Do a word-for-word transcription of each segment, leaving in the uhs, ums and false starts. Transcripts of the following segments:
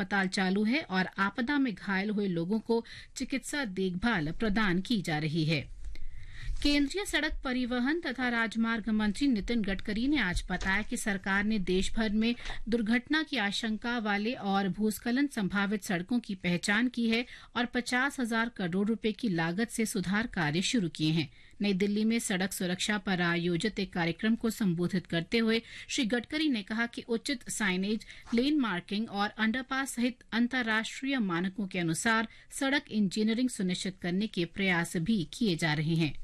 अस्पताल चालू है और आपदा में घायल हुए लोगों को चिकित्सा देखभाल प्रदान की जा रही है। केंद्रीय सड़क परिवहन तथा राजमार्ग मंत्री नितिन गडकरी ने आज बताया कि सरकार ने देश भर में दुर्घटना की आशंका वाले और भूस्खलन संभावित सड़कों की पहचान की है और पचास हजार करोड़ रुपए की लागत से सुधार कार्य शुरू किए हैं। नई दिल्ली में सड़क सुरक्षा पर आयोजित एक कार्यक्रम को संबोधित करते हुए श्री गडकरी ने कहा कि उचित साइनेज, लेन मार्किंग और अंडरपास सहित अंतर्राष्ट्रीय मानकों के अनुसार सड़क इंजीनियरिंग सुनिश्चित करने के प्रयास भी किए जा रहे हैं।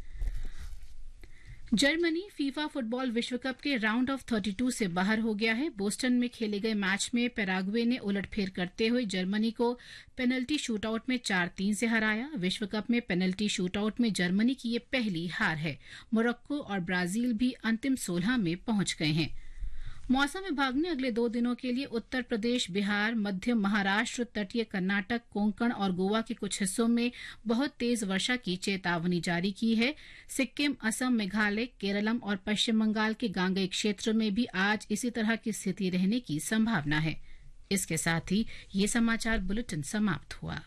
जर्मनी फीफा फुटबॉल विश्व कप के राउंड ऑफ बत्तीस से बाहर हो गया है। बोस्टन में खेले गए मैच में पैराग्वे ने उलटफेर करते हुए जर्मनी को पेनल्टी शूटआउट में चार तीन से हराया। विश्व कप में पेनल्टी शूटआउट में जर्मनी की ये पहली हार है। मोरक्को और ब्राजील भी अंतिम सोलह में पहुंच गए हैं। मौसम विभाग ने अगले दो दिनों के लिए उत्तर प्रदेश, बिहार, मध्य महाराष्ट्र, तटीय कर्नाटक, कोंकण और गोवा के कुछ हिस्सों में बहुत तेज वर्षा की चेतावनी जारी की है। सिक्किम, असम, मेघालय, केरलम और पश्चिम बंगाल के गांगेय क्षेत्र में भी आज इसी तरह की स्थिति रहने की संभावना है। इसके साथ ही ये समाचार बुलेटिन समाप्त हुआ।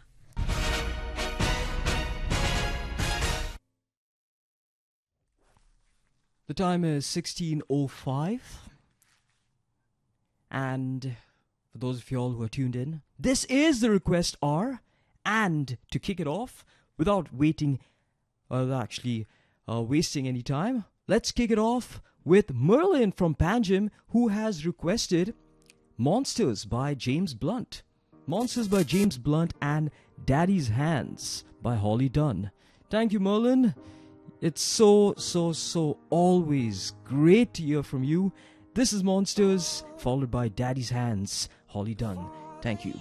The time is sixteen oh five. And for those of you all who are tuned in, this is the request hour. And to kick it off, without waiting, uh, actually uh, wasting any time, let's kick it off with Merlin from Panjim, who has requested Monsters by James Blunt. Monsters by James Blunt and Daddy's Hands by Holly Dunn. Thank you, Merlin. It's so, so, so always great to hear from you. This is Monsters, followed by Daddy's Hands, Holly Dunn. Thank you.